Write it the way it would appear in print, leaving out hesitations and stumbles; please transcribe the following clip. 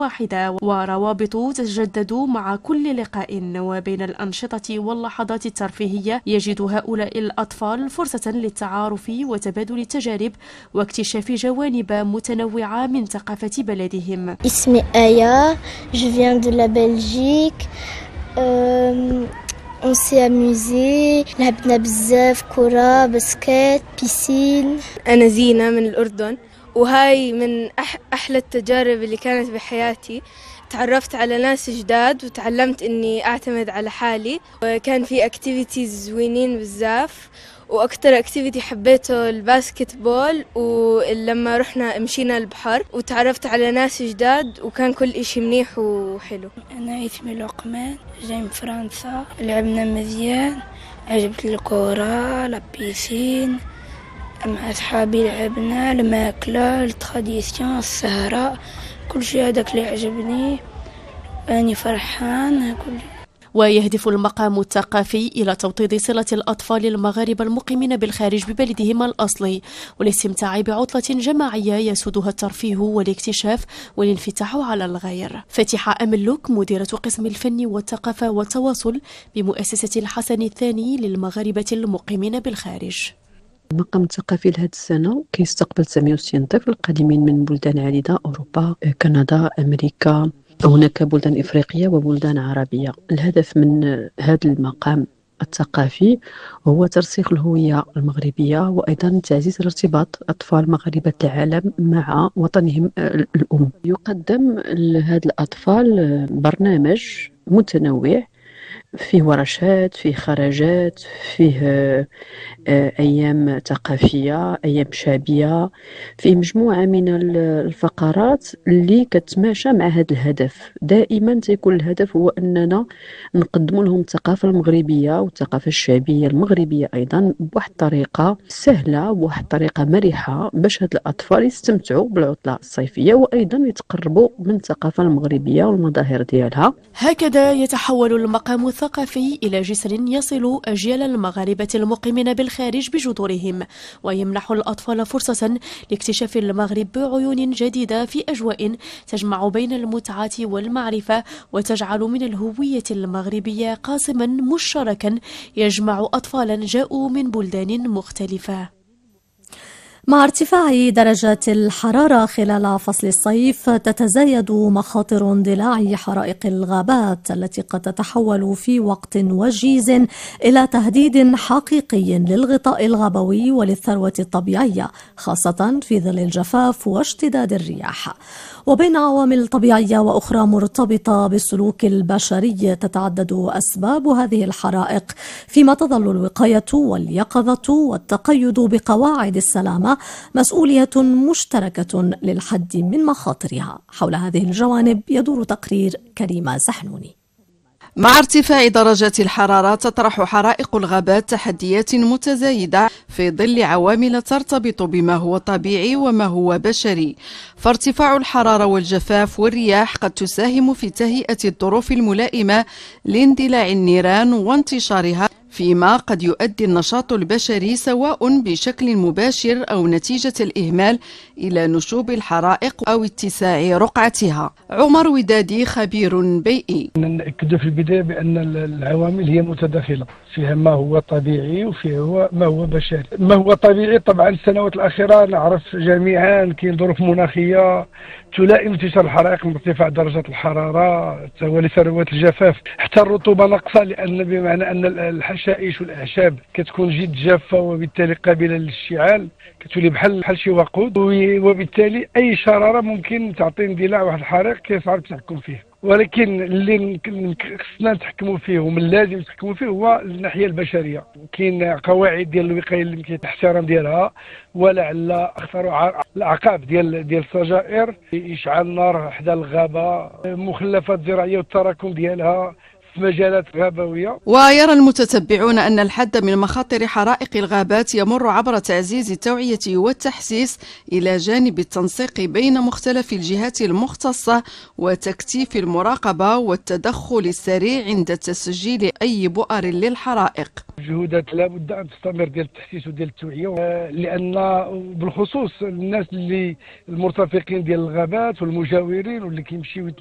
واحدة، وروابط تتجدد مع كل لقاء. وبين الأنشطة واللحظات الترفيهية يجد هؤلاء الأطفال فرصة للتعارف وتبادل التجارب واكتشاف جوانب متنوعة من ثقافة بلدهم. اسمي آية، je viens de la Belgique. On s'est amusé، لعبنا بزاف كرة، باسكت، بيسين. أنا زينة من الأردن، وهاي من أحلى التجارب اللي كانت بحياتي. تعرفت على ناس جداد وتعلمت إني أعتمد على حالي، وكان في اكتيفيتيز زوينين بزاف. وأكتر اكتيفيتي حبيته الباسكت بول، ولما رحنا مشينا البحر وتعرفت على ناس جداد وكان كل إشي منيح وحلو. أنا اسمي لقمان، جاي من فرنسا. لعبنا مزيان، عجبت الكرة، لابيسين، مع أصحابي لعبنا الماكلة، التراديسيون، السهرة، كل شيء هذاك اللي عجبني. أنا فرحان كل. ويهدف المقام الثقافي إلى توطيد صلة الأطفال المغاربة المقيمين بالخارج ببلدهم الأصلي والاستمتاع بعطلة جماعية يسودها الترفيه والاكتشاف والانفتاح على الغير. فاتحة أملوك مديرة قسم الفن والثقافة والتواصل بمؤسسة الحسن الثاني للمغاربة المقيمين بالخارج. المقام الثقافي لهذه السنة كيستقبل 960 طفل قادمين من بلدان عديدة، أوروبا، كندا، أمريكا، هناك بلدان إفريقية وبلدان عربية. الهدف من هذا المقام الثقافي هو ترسيخ الهوية المغربية وأيضا تعزيز ارتباط أطفال مغاربة العالم مع وطنهم الأم. يقدم لهذا الأطفال برنامج متنوع، فيه ورشات، فيه خرجات، فيه أيام ثقافية، أيام شعبية، فيه مجموعة من الفقرات اللي كتماشى مع هذا الهدف. دائما تيكون الهدف هو أننا نقدم لهم الثقافة المغربية والثقافة الشعبية المغربية أيضا بواحد الطريقة سهلة، بواحد الطريقة مرحة، باش هاد الأطفال يستمتعوا بالعطلة الصيفية وأيضا يتقربوا من الثقافة المغربية والمظاهر ديالها. هكذا يتحول المقام الثقافي إلى جسر يصل أجيال المغاربة المقيمين بالخارج بجذورهم، ويمنح الأطفال فرصة لاكتشاف المغرب بعيون جديدة في أجواء تجمع بين المتعة والمعرفة، وتجعل من الهوية المغربية قاسما مشتركا يجمع أطفالا جاءوا من بلدان مختلفة. مع ارتفاع درجات الحرارة خلال فصل الصيف تتزايد مخاطر اندلاع حرائق الغابات التي قد تتحول في وقت وجيز إلى تهديد حقيقي للغطاء الغابوي وللثروة الطبيعية، خاصة في ظل الجفاف واشتداد الرياح. وبين عوامل طبيعية وأخرى مرتبطة بالسلوك البشري تتعدد أسباب هذه الحرائق، فيما تظل الوقاية واليقظة والتقيد بقواعد السلامة مسؤولية مشتركة للحد من مخاطرها. حول هذه الجوانب يدور تقرير كريمة زحنوني. مع ارتفاع درجات الحرارة تطرح حرائق الغابات تحديات متزايدة في ظل عوامل ترتبط بما هو طبيعي وما هو بشري، فارتفاع الحرارة والجفاف والرياح قد تساهم في تهيئة الظروف الملائمة لاندلاع النيران وانتشارها، فيما قد يؤدي النشاط البشري سواء بشكل مباشر أو نتيجة الإهمال إلى نشوب الحرائق أو اتساع رقعتها. عمر ودادي خبير بيئي. نأكد في البداية بأن العوامل هي متداخلة، فيها ما هو طبيعي وفيه ما هو بشري. ما هو طبيعي طبعا السنوات الأخيرة نعرف جميعا كاين ظروف مناخية تلائم انتشار الحرائق من ارتفاع درجات الحرارة ولثروات الجفاف حتى الرطوبة ناقصة، لأن بمعنى أن الحشائش والأعشاب كتكون جد جافة وبالتالي قابلة للاشتعال، كتولي بحال شي وقود، وبالتالي أي شرارة ممكن تعطي اندلاع واحد الحريق كيصعب التحكم فيه. ولكن اللي خصنا نتحكموا فيه ومن لازم نتحكموا فيه هو الناحيه البشريه. كاين قواعد ديال الوقايه اللي يمكن الاحترام ديالها، ولعل اخطر العقاب ديال السجائر اشعال النار حدا الغابه، مخلفات زراعيه والتراكم ديالها، في مجالات غابوية. ويرى المتتبعون أن الحد من مخاطر حرائق الغابات يمر عبر تعزيز التوعية والتحسيس إلى جانب التنسيق بين مختلف الجهات المختصة وتكثيف المراقبة والتدخل السريع عند تسجيل أي بؤر للحرائق. جهودات لابد أن تستمر ديال التحسيس وديال التوعية، لأن بالخصوص الناس اللي المرتفقين ديال الغابات والمجاورين واللي كيمشيو